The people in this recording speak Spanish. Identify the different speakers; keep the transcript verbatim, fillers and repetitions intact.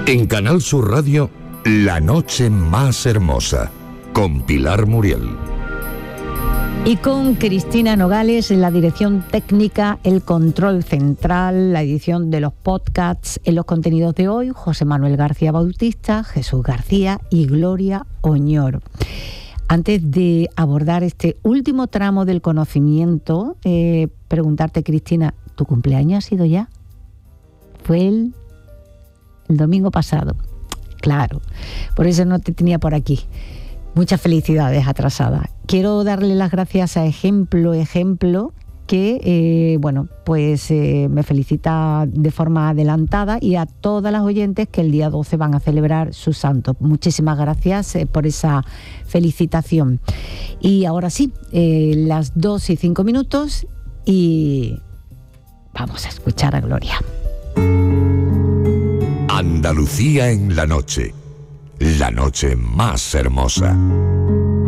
Speaker 1: En Canal Sur Radio, La Noche Más Hermosa, con Pilar Muriel.
Speaker 2: Y con Cristina Nogales en la dirección técnica, el control central, la edición de los podcasts, en los contenidos de hoy, José Manuel García Bautista, Jesús García y Gloria Oñoro. Antes de abordar este último tramo del conocimiento, eh, preguntarte, Cristina, ¿tu cumpleaños ha sido ya? Fue el, el domingo pasado. Claro, por eso no te tenía por aquí. Muchas felicidades atrasadas. Quiero darle las gracias a Ejemplo, Ejemplo, que eh, bueno, pues eh, me felicita de forma adelantada, y a todas las oyentes que el día doce van a celebrar su santo. Muchísimas gracias eh, por esa felicitación. Y ahora sí, eh, las dos y cinco minutos y vamos a escuchar a Gloria.
Speaker 1: Andalucía en la noche, la noche más hermosa.